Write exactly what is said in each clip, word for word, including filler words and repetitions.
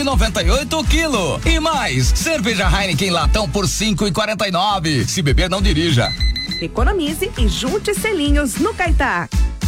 e noventa e oito o quilo. E mais, cerveja Heineken latão por cinco e quarenta e nove. Se beber, não dirija. Economize e junte selinhos no Caetá.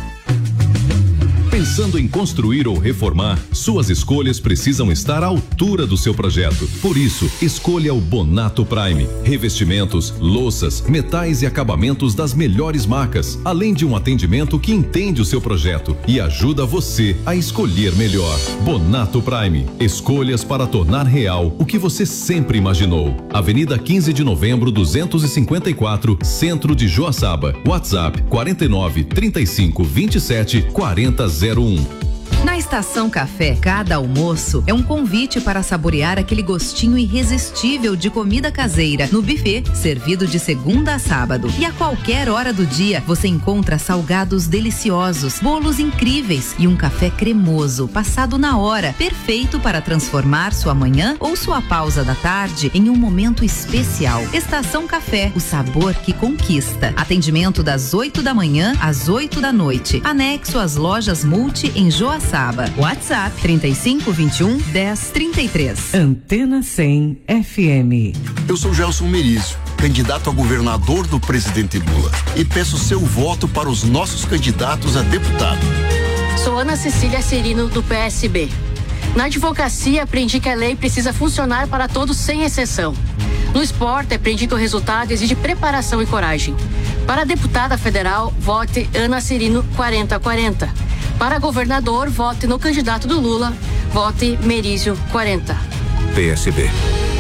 Pensando em construir ou reformar, suas escolhas precisam estar à altura do seu projeto. Por isso, escolha o Bonato Prime. Revestimentos, louças, metais e acabamentos das melhores marcas, além de um atendimento que entende o seu projeto e ajuda você a escolher melhor. Bonato Prime. Escolhas para tornar real o que você sempre imaginou. Avenida quinze de novembro, duzentos e cinquenta e quatro, Centro de Joaçaba. WhatsApp quarenta e nove, trinta e cinco, vinte e sete, quarenta zero um. Na Estação Café, cada almoço é um convite para saborear aquele gostinho irresistível de comida caseira no buffet, servido de segunda a sábado. E a qualquer hora do dia, você encontra salgados deliciosos, bolos incríveis e um café cremoso, passado na hora, perfeito para transformar sua manhã ou sua pausa da tarde em um momento especial. Estação Café, o sabor que conquista. Atendimento das oito da manhã às oito da noite. Anexo às lojas Multi em Joaçaba. WhatsApp trinta e cinco, vinte e um, dez, trinta e três. Antena cem F M. Eu sou Gelson Merizio, candidato a governador do presidente Lula, e peço seu voto para os nossos candidatos a deputado. Sou Ana Cecília Serino, do P S B. Na advocacia, aprendi que a lei precisa funcionar para todos sem exceção. No esporte, aprendi que o resultado exige preparação e coragem. Para deputada federal, vote Ana Serino quarenta quarenta. Para governador, vote no candidato do Lula, vote Merizio quarenta. P S B.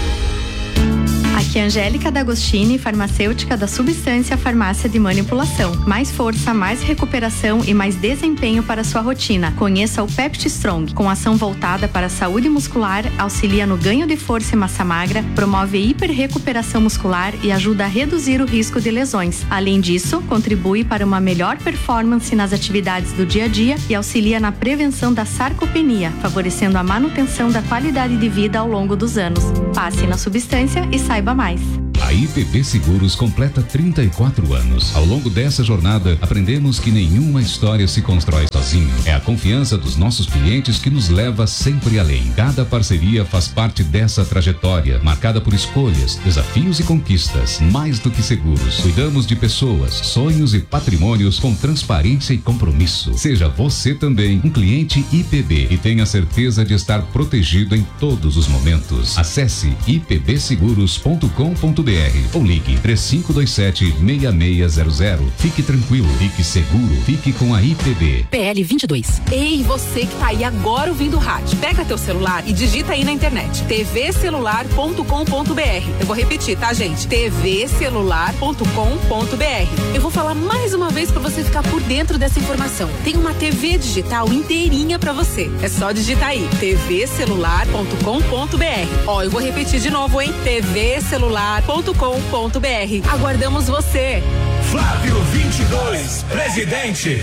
Aqui é Angélica D'Agostini, farmacêutica da Substância Farmácia de Manipulação. Mais força, mais recuperação e mais desempenho para sua rotina. Conheça o Pepti Strong, com ação voltada para a saúde muscular, auxilia no ganho de força e massa magra, promove hiperrecuperação muscular e ajuda a reduzir o risco de lesões. Além disso, contribui para uma melhor performance nas atividades do dia a dia e auxilia na prevenção da sarcopenia, favorecendo a manutenção da qualidade de vida ao longo dos anos. Passe na Substância e saiba mais. A I P B Seguros completa trinta e quatro anos. Ao longo dessa jornada, aprendemos que nenhuma história se constrói sozinho. É a confiança dos nossos clientes que nos leva sempre além. Cada parceria faz parte dessa trajetória, marcada por escolhas, desafios e conquistas. Mais do que seguros, cuidamos de pessoas, sonhos e patrimônios com transparência e compromisso. Seja você também um cliente I P B e tenha certeza de estar protegido em todos os momentos. Acesse i p b seguros ponto com ponto b r ou ligue três cinco dois sete, seis seis zero zero. Fique tranquilo, fique seguro, fique com a I P B. P L vinte e dois. Ei, você que tá aí agora ouvindo o rádio, pega teu celular e digita aí na internet t v celular ponto com ponto b r. Eu vou repetir, tá, gente? t v celular ponto com ponto b r. Eu vou falar mais uma vez pra você ficar por dentro dessa informação. Tem uma T V digital inteirinha pra você. É só digitar aí t v celular ponto com ponto b r. Ó, eu vou repetir de novo, hein? t v celular ponto com ponto b r. Aguardamos você. Flávio vinte e dois, presidente.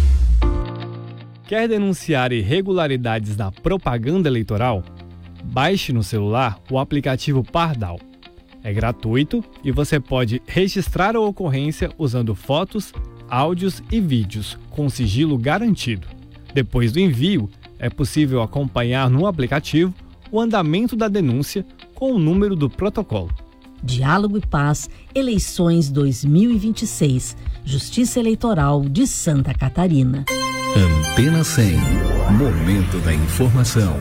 Quer denunciar irregularidades na propaganda eleitoral? Baixe no celular o aplicativo Pardal. É gratuito e você pode registrar a ocorrência usando fotos, áudios e vídeos com sigilo garantido. Depois do envio, é possível acompanhar no aplicativo o andamento da denúncia com o número do protocolo. Diálogo e Paz, eleições dois mil e vinte e seis, Justiça Eleitoral de Santa Catarina. Antena cem, momento da informação.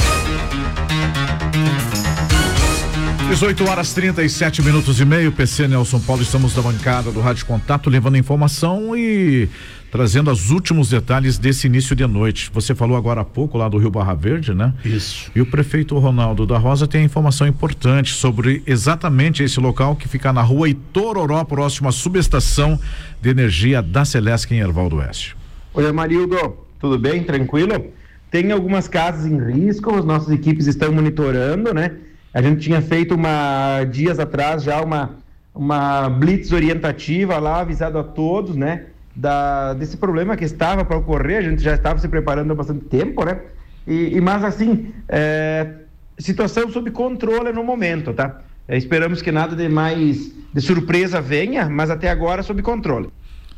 dezoito horas trinta e sete minutos e meio, P C Nelson Paulo, estamos da bancada do Rádio Contato, levando informação e trazendo os últimos detalhes desse início de noite. Você falou agora há pouco lá do Rio Barra Verde, né? Isso. E o prefeito Ronaldo da Rosa tem informação importante sobre exatamente esse local que fica na rua Itororó, próximo à subestação de energia da Celesc em Erval do Oeste. Oi, Amarildo, tudo bem? Tranquilo? Tem algumas casas em risco, as nossas equipes estão monitorando, né? A gente tinha feito uma, dias atrás já uma, uma blitz orientativa lá, avisado a todos, né? Da, desse problema que estava para ocorrer, a gente já estava se preparando há bastante tempo, né? E, e mas assim, é, situação sob controle no momento, tá? É, esperamos que nada de mais de surpresa venha, mas até agora sob controle.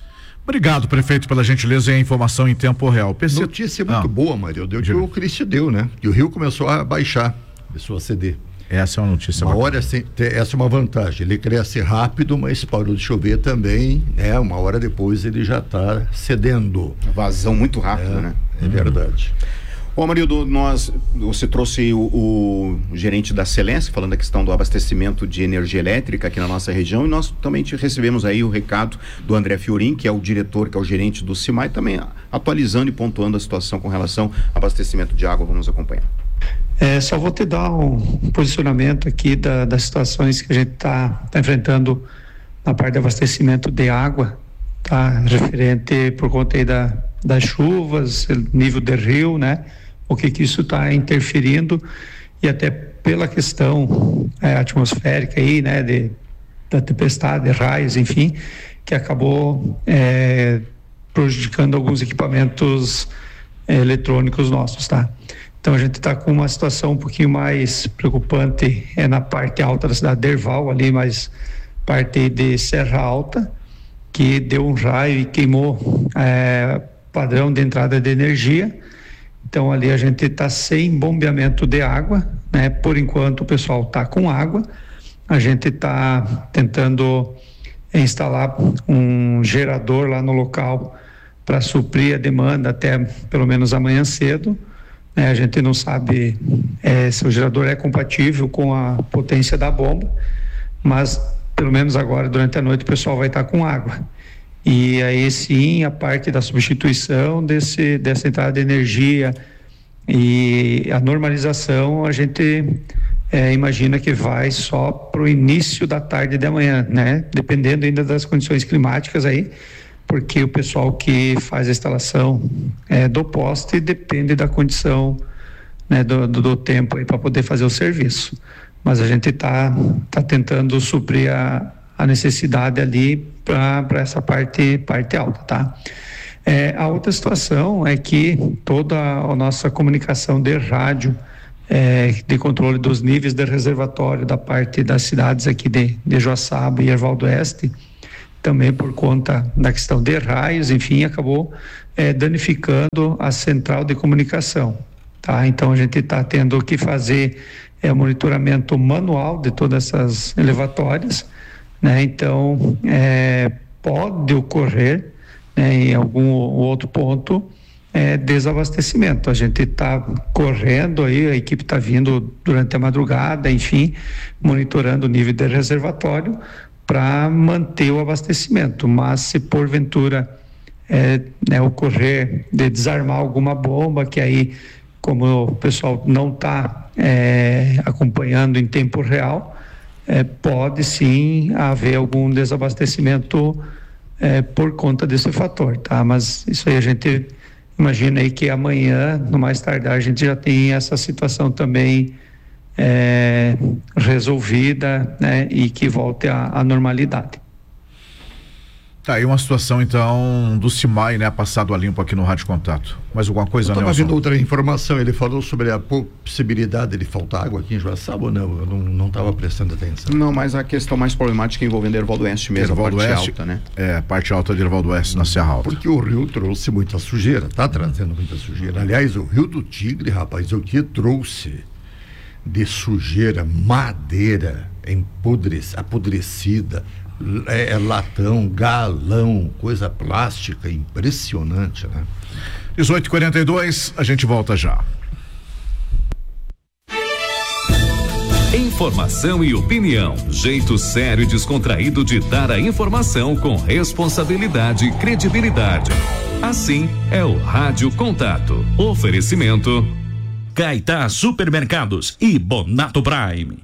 Obrigado, prefeito, pela gentileza e a informação em tempo real. P C... Notícia muito ah. boa, Maria, deu que o Cristi deu, né? Que o Rio começou a baixar, começou a ceder. Essa é uma notícia uma hora sem, essa é uma vantagem, ele cresce rápido, mas parou de chover também, né? Uma hora depois ele já está cedendo. Vazão muito rápido, é, né? É hum. verdade. Ô Amarildo, nós, você trouxe o, o gerente da Celesc falando da questão do abastecimento de energia elétrica aqui na nossa região, e nós também te recebemos aí o recado do André Fiorin, que é o diretor, que é o gerente do CIMAI, também atualizando e pontuando a situação com relação ao abastecimento de água. Vamos acompanhar. É, só vou te dar um posicionamento aqui da, das situações que a gente está tá enfrentando na parte de abastecimento de água, tá? Referente por conta aí da, das chuvas, nível de rio, né? O que que isso está interferindo, e até pela questão é, atmosférica aí, né? De, da tempestade, raios, enfim, que acabou é, prejudicando alguns equipamentos é, eletrônicos nossos, tá? Então a gente está com uma situação um pouquinho mais preocupante é na parte alta da cidade de Herval, ali mais parte de Serra Alta, que deu um raio e queimou é, padrão de entrada de energia. Então ali a gente está sem bombeamento de água, né? Por enquanto o pessoal está com água, a gente está tentando instalar um gerador lá no local para suprir a demanda até pelo menos amanhã cedo. É, a gente não sabe é, se o gerador é compatível com a potência da bomba, mas pelo menos agora durante a noite o pessoal vai estar com água. E aí sim a parte da substituição desse, dessa entrada de energia e a normalização a gente é, imagina que vai só para o início da tarde de amanhã, né? Dependendo ainda das condições climáticas aí, porque o pessoal que faz a instalação é, do poste depende da condição, né, do, do, do tempo aí para poder fazer o serviço. Mas a gente está tá tentando suprir a, a necessidade ali para essa parte, parte alta, tá? É, a outra situação é que toda a nossa comunicação de rádio, é, de controle dos níveis de reservatório da parte das cidades aqui de, de Joaçaba e Herval do Oeste, também por conta da questão de raios, enfim, acabou é, danificando a central de comunicação, tá? Então a gente está tendo que fazer é, o monitoramento manual de todas essas elevatórias, né? Então é, pode ocorrer, né, em algum outro ponto é, desabastecimento. A gente está correndo aí, a equipe está vindo durante a madrugada, enfim, monitorando o nível de reservatório para manter o abastecimento, mas se porventura é, né, ocorrer de desarmar alguma bomba, que aí, como o pessoal não está é, acompanhando em tempo real, é, pode sim haver algum desabastecimento é, por conta desse fator, tá? Mas isso aí a gente imagina aí que amanhã, no mais tardar, a gente já tem essa situação também É, resolvida, né, e que volte à normalidade. Tá aí uma situação então do CIMAI, né, passado a limpo aqui no Rádio Contato. Mais alguma coisa, Nelson? Eu estava vendo outra informação, ele falou sobre a possibilidade de faltar água aqui em Joaçaba ou não? Eu não estava prestando atenção. Não, mas a questão mais problemática envolvendo Herval do Oeste mesmo, Herval a parte Oeste, alta, né? É, a parte alta de Herval do Oeste, na Serra Alta. Porque o rio trouxe muita sujeira, tá trazendo muita sujeira. Aliás, o Rio do Tigre, rapaz, o que trouxe de sujeira, madeira empodrec- apodrecida, é, é latão, galão, coisa plástica, impressionante, né? dezoito e quarenta e dois, a gente volta já. Informação e opinião, jeito sério e descontraído de dar a informação com responsabilidade e credibilidade. Assim é o Rádio Contato. Oferecimento Caetá Supermercados e Bonato Prime.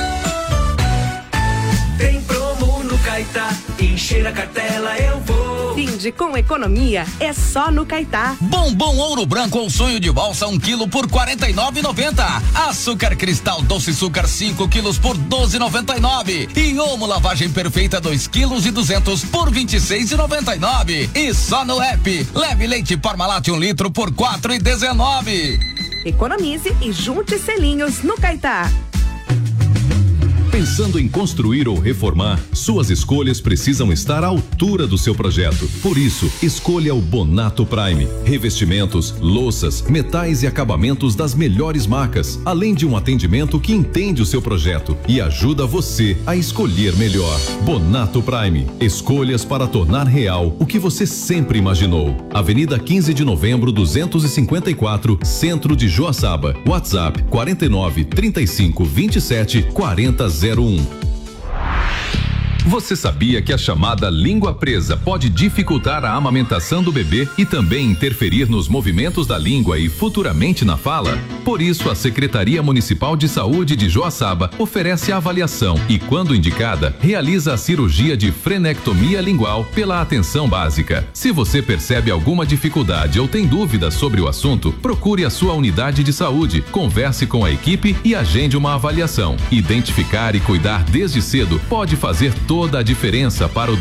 Tem promo no Caetá, encher a cartela eu vou. Finde com economia é só no Caetá. Bombom Ouro Branco ou sonho de valsa um quilo por quarenta e nove e noventa. Açúcar Cristal Doce Açúcar cinco quilos por doze e noventa e nove. E Omo Lavagem Perfeita dois quilos e duzentos por vinte e seis e noventa e nove. E só no app. Leve leite Parmalat um litro por quatro e dezenove. Economize e junte selinhos no Caetá. Pensando em construir ou reformar, suas escolhas precisam estar à altura do seu projeto. Por isso, escolha o Bonato Prime. Revestimentos, louças, metais e acabamentos das melhores marcas, além de um atendimento que entende o seu projeto e ajuda você a escolher melhor. Bonato Prime. Escolhas para tornar real o que você sempre imaginou. Avenida quinze de novembro, duzentos e cinquenta e quatro, Centro de Joaçaba. WhatsApp quarenta e nove, trinta e cinco, vinte e sete, quarenta zero um. Você sabia que a chamada língua presa pode dificultar a amamentação do bebê e também interferir nos movimentos da língua e futuramente na fala? Por isso, a Secretaria Municipal de Saúde de Joaçaba oferece a avaliação e, quando indicada, realiza a cirurgia de frenectomia lingual pela atenção básica. Se você percebe alguma dificuldade ou tem dúvidas sobre o assunto, procure a sua unidade de saúde, converse com a equipe e agende uma avaliação. Identificar e cuidar desde cedo pode fazer toda a diferença para o